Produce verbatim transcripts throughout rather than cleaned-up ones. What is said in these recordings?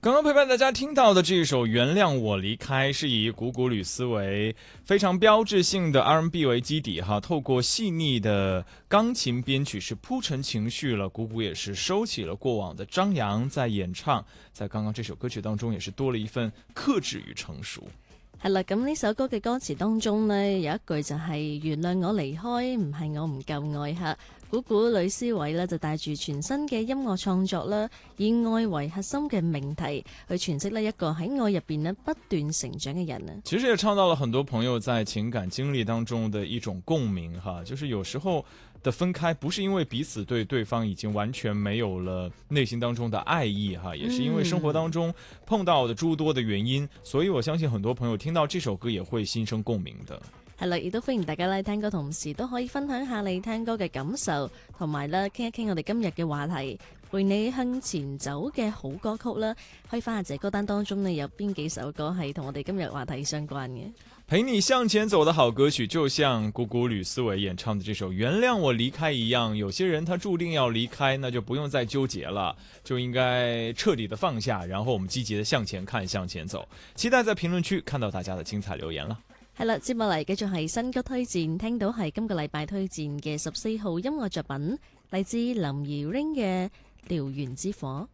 刚刚陪伴大家听到的这一首《原谅我离开》，是以古古吕思为非常标志性的 R and B 为基底哈，透过细腻的钢琴编曲是铺陈情绪了，古古也是收起了過往的張揚，在演唱，在剛剛這首歌曲當中也是多了一份克制與成熟。 係啦，咁呢首歌嘅歌詞當中呢，有一句就係原諒我離開，唔係我唔夠愛嚇。古古呂思偉呢就帶住全新嘅音樂創作啦，以愛為核心嘅命題去詮釋呢一個喺愛入邊呢不斷成長嘅人啊。 其實也唱到了很多朋友在情感經歷當中的一種共鳴哈，就是有時候的分開不是因為彼此對對方已經完全沒有了內心當中的愛意哈，也是因為生活當中碰到的諸多的原因，所以我相信很多朋友聽到這首歌也會心生共鳴的。 係啦，亦都歡迎大家咧聽歌，同時都可以分享下你聽歌嘅感受，同埋咧傾一傾我哋今日嘅話題，陪你向前走嘅好歌曲啦。可以翻下這歌單當中呢，有邊幾首歌係同我哋今日話題相關嘅？ 陪你向前走的好歌曲，就像古古呂思維演唱的這首《原諒我離開》一樣，有些人他注定要離開，那就不用再糾結了，就應該徹底的放下，然後我們積極的向前看，向前走。期待在評論區看到大家的精彩留言啦。 係啦，接落嚟繼續係新歌推薦，聽到係今個禮拜推薦嘅十四號音樂作品，嚟自林怡 Ring 嘅《燎原之火》。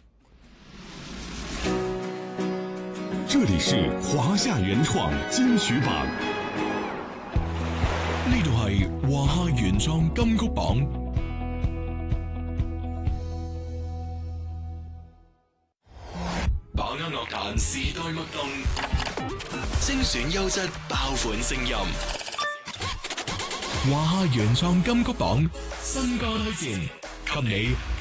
這裡是華夏原創金曲榜，呢度係華夏原創金曲榜。把握樂壇時代脈動，精選優質爆款聲音。華夏原創金曲榜新歌推薦，給你